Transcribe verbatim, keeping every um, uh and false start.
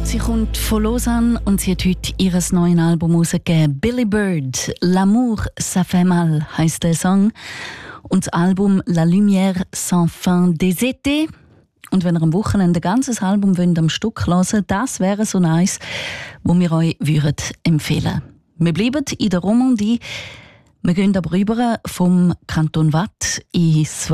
Sie kommt von Lausanne und sie hat heute ihr neues Album herausgegeben. Billy Bird, L'amour, ça fait mal heisst der Song. Und das Album La Lumière sans fin des étés. Und wenn ihr am Wochenende ein ganzes Album wollt, am Stück hören wollt, das wäre so nice, wo wir euch würden empfehlen. Wir bleiben in der Romandie. Wir gehen aber rüber vom Kanton Waadt ins